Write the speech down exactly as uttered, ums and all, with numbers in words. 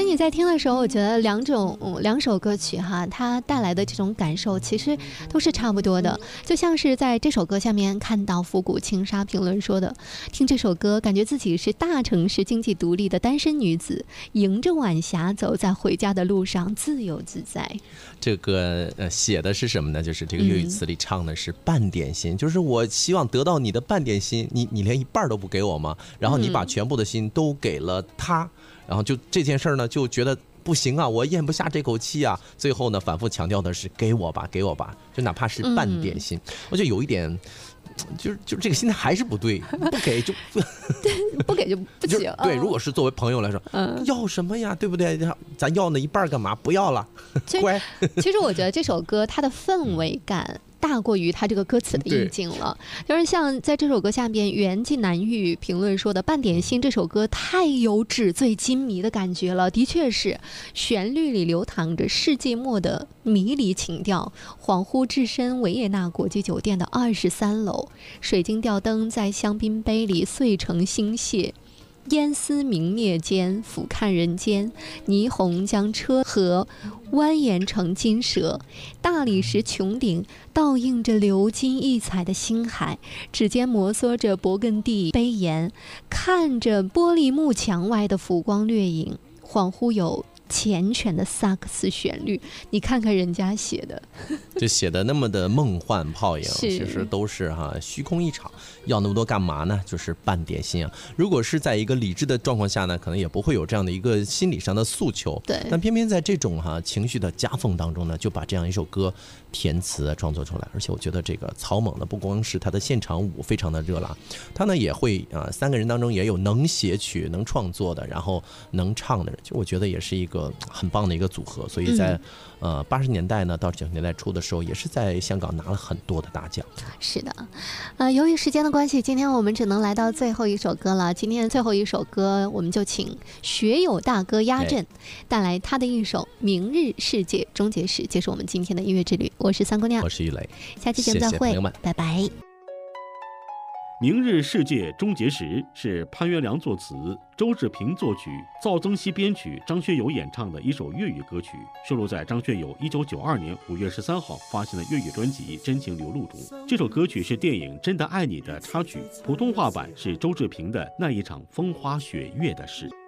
你在听的时候，我觉得两种、嗯、两首歌曲哈，它带来的这种感受其实都是差不多的。就像是在这首歌下面看到复古轻纱评论说的，听这首歌感觉自己是大城市经济独立的单身女子，迎着晚霞走在回家的路上，自由自在。 这个呃写的是什么呢？就是这个粤语词里唱的是半点心，嗯、就是我希望得到你的半点心，你你连一半都不给我吗？然后你把全部的心都给了他。嗯，然后就这件事儿呢，就觉得不行啊，我咽不下这口气啊。最后呢，反复强调的是给我吧，给我吧，就哪怕是半点心，嗯、我觉得有一点，就是就这个心态还是不对，不给就不不给就不行。 对，如果是作为朋友来说，嗯、要什么呀，对不对？咱要那一半干嘛？不要了，乖。 其实我觉得这首歌它的氛围感大过于他这个歌词的意境了，就是像在这首歌下边袁纪南玉评论说的，半点心这首歌太有纸醉金迷的感觉了，的确是旋律里流淌着世纪末的迷离情调，恍惚置身维也纳国际酒店的二十三楼，水晶吊灯在香槟杯里碎成星屑，烟丝明灭间，俯瞰人间，霓虹将车河蜿蜒成金蛇，大理石穹顶倒映着鎏金异彩的星海，指尖摩挲着勃艮第杯沿，看着玻璃幕墙外的浮光掠影，恍惚有缱绻的萨克斯旋律。你看看人家写的， 就写的那么的梦幻泡影，其实都是哈、啊、虚空一场。要那么多干嘛呢？就是半点心啊。如果是在一个理智的状况下呢，可能也不会有这样的一个心理上的诉求。 对。 但偏偏在这种哈、啊、情绪的夹缝当中呢，就把这样一首歌填词创作出来。而且我觉得这个草蜢呢，不光是他的现场舞非常的热辣，他呢也会啊三个人当中也有能写曲、能创作的，然后能唱的人，就我觉得也是一个很棒的一个组合。所以在、嗯、呃八十年代呢到九十年代初的时候，也是在香港拿了很多的大奖。 是的，呃，由于时间的关系，今天我们只能来到最后一首歌了。今天的最后一首歌，我们就请学友大哥压阵，带来他的一首《明日世界终结时》，结束我们今天的音乐之旅。我是三姑娘， 我是玉磊， 下期节目再会， 谢谢朋友们， 拜拜。 明日世界终结时是潘元良作词，周志平作曲，赵增熹编曲，张学友演唱的一首粤语歌曲，收录在张学友一九九二年五月十三号发行的粤语专辑《真情流露》中。这首歌曲是电影《真的爱你》的插曲，普通话版是周志平的《那一场风花雪月的事》。